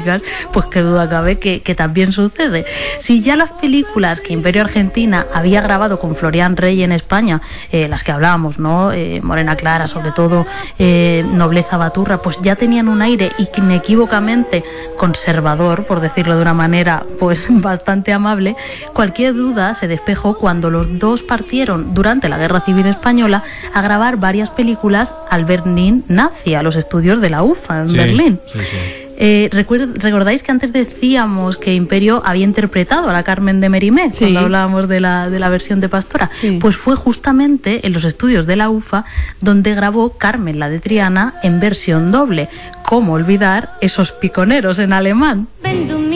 cinematográficas, pues qué duda cabe que también sucede. Si ya las películas que Imperio Argentina había grabado con Florian Rey en España, las que hablábamos, ¿no? Morena Clara, sobre todo, Nobleza Baturra, pues ya tenían un aire inequívocamente conservador, por decirlo de una manera pues bastante amable, cualquier duda se despejó cuando los dos partieron durante la Guerra Civil Española a grabar varias películas al Berlín nazi, a los estudios de la UFA en Berlín. Sí. ¿Recordáis que antes decíamos que Imperio había interpretado a la Carmen de Mérimée cuando hablábamos de la versión de Pastora? Pues fue justamente en los estudios de la UFA donde grabó Carmen la de Triana en versión doble. ¿Cómo olvidar esos piconeros en alemán?